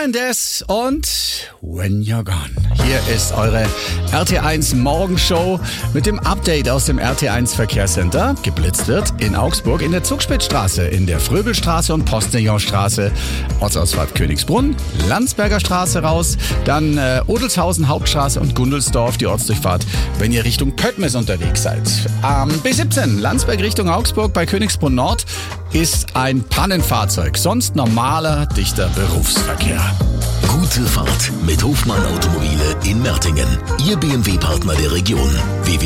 Mendes und When You're Gone. Hier ist eure RT1 Morgenshow mit dem Update aus dem RT1 Verkehrscenter. Geblitzt wird in Augsburg in der Zugspitzstraße, in der Fröbelstraße und Postillonstraße, Ortsausfahrt Königsbrunn, Landsberger Straße raus, dann Odelshausen Hauptstraße und Gundelsdorf, die Ortsdurchfahrt, wenn ihr Richtung Pöttmes unterwegs seid. B17, Landsberg Richtung Augsburg bei Königsbrunn Nord ist ein Pannenfahrzeug, sonst normaler, dichter Berufsverkehr. Gute Fahrt mit Hofmann Automobile in Mertingen. Ihr BMW-Partner der Region.